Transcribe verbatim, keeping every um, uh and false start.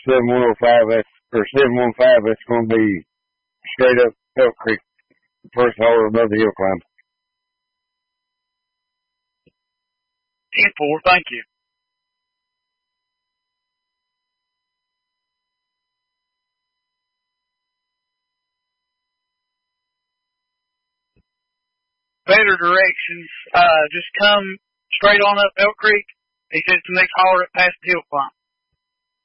seven one oh five, that's, or seven one five, that's going to be straight up Elk Creek, first holler above the hill climb. ten four, thank you. Better directions, uh, just come straight on up Elk Creek. He said it's the next holler up past the hill climb.